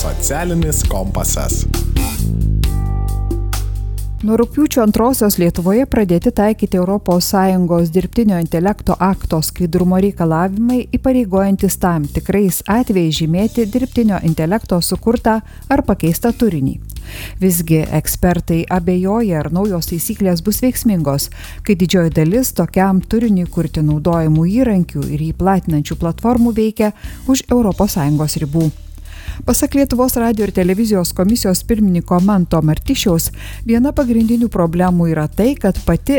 Socialinis kompasas. Nuo rugpjūčio 2 Lietuvoje pradėti taikyti ES dirbtinio intelekto akto skaidrumo reikalavimai, įpareigojantis tam tikrais atvejais žymėti dirbtinio intelekto sukurtą ar pakeistą turinį. Visgi ekspertai abejoja, ar naujos taisyklės bus veiksmingos, kai didžioji dalis tokiam turiniui kurti naudojamų įrankių ir jį platinančių platformų veikia už ES ribų. Pasak Lietuvos radio ir televizijos komisijos pirmininko Manto Martišiaus, viena pagrindinių problemų yra tai, kad pati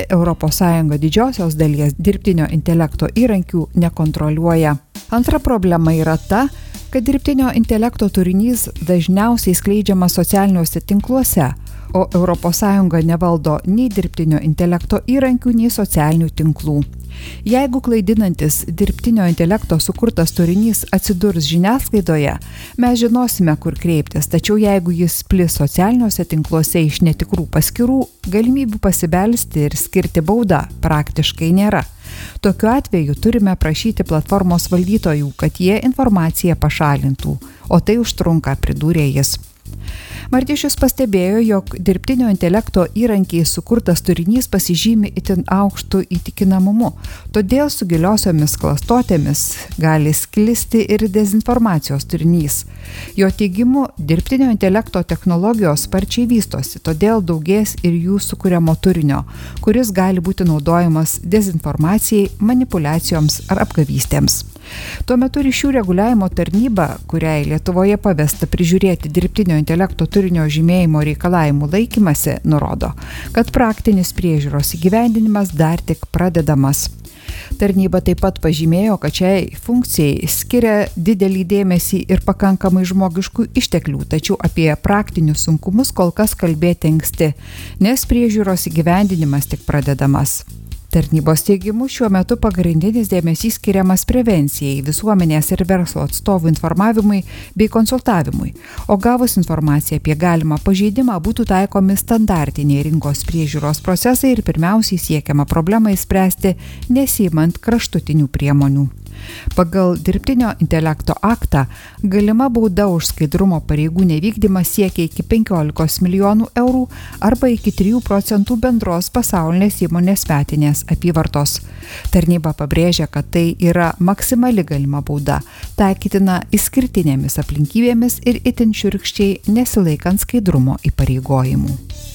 ES didžiosios dalies dirbtinio intelekto įrankių nekontroliuoja. Antra problema yra ta, kad dirbtinio intelekto turinys dažniausiai skleidžiamas socialiniuose tinkluose, o ES nevaldo nei dirbtinio intelekto įrankių, nei socialinių tinklų. Jeigu klaidinantis dirbtinio intelekto sukurtas turinys atsidurs žiniasklaidoje, mes žinosime, kur kreiptis, tačiau jeigu jis plis socialiniuose tinkluose iš netikrų paskyrų, galimybių pasibelsti ir skirti baudą praktiškai nėra. Tokiu atveju turime prašyti platformos valdytojų, kad jie informaciją pašalintų, o tai užtrunka, pridūrė jis. Martišius pastebėjo, jog dirbtinio intelekto įrankiai sukurtas turinys pasižymi itin aukštu įtikinamumu, todėl su giliosiomis klastotėmis gali sklisti ir dezinformacijos turinys. Jo teigimu, dirbtinio intelekto technologijos sparčiai vystosi, todėl daugės ir jų sukuriamo turinio, kuris gali būti naudojamas dezinformacijai, manipuliacijoms ar apgavystėms. Tuo metu ryšių reguliavimo tarnyba, kuriai Lietuvoje pavesta prižiūrėti dirbtinio intelekto turinio žymėjimo reikalavimų laikymasi, nurodo, kad praktinis priežiūros įgyvendinimas dar tik pradedamas. Tarnyba taip pat pažymėjo, kad šiai funkcijai skiria didelį dėmesį ir pakankamai žmogiškų išteklių, tačiau apie praktinius sunkumus kol kas kalbėti anksti, nes priežiūros įgyvendinimas tik pradedamas. Tarnybos teigimu šiuo metu pagrindinis dėmesys skiriamas prevencijai, visuomenės ir verslo atstovų informavimui bei konsultavimui, o gavus informaciją apie galimą pažeidimą būtų taikomi standartiniai rinkos priežiūros procesai ir pirmiausiai siekiama problemą išspręsti nesiimant kraštutinių priemonių. Pagal dirbtinio intelekto aktą galima bauda už skaidrumo pareigų nevykdymą siekia iki 15 milijonų eurų arba iki 3% bendros pasaulinės įmonės metinės apyvartos. Tarnyba pabrėžia, kad tai yra maksimali galima bauda, taikytina išskirtinėmis aplinkybėmis ir itin šiurkščiai nesilaikant skaidrumo įpareigojimų.